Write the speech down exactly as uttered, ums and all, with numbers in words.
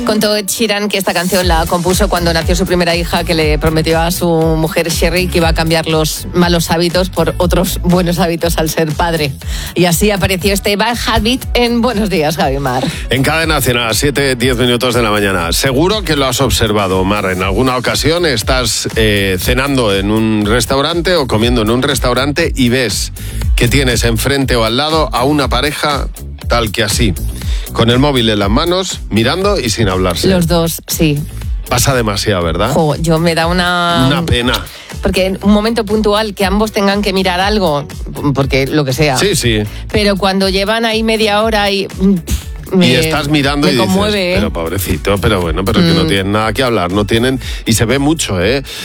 Contó Ed Sheeran que esta canción la compuso cuando nació su primera hija, que le prometió a su mujer Sherry que iba a cambiar los malos hábitos por otros buenos hábitos al ser padre. Y así apareció este Bad Habit en Buenos Días, Javi Mar. En Cadena Cien, a las siete, diez minutos de la mañana. Seguro que lo has observado, Mar. En alguna ocasión estás eh, cenando en un restaurante o comiendo en un restaurante y ves que tienes enfrente o al lado a una pareja tal que así, con el móvil en las manos, mirando y sin hablarse. Los dos, sí. Pasa demasiado, ¿verdad? Jo, yo me da una... Una pena. Porque en un momento puntual que ambos tengan que mirar algo, porque lo que sea. Sí, sí. Pero cuando llevan ahí media hora y... Me, y estás mirando me y dices, conmueve, ¿eh? pero pobrecito, pero bueno, pero mm. que no tienen nada que hablar, no tienen... Y se ve mucho, ¿eh?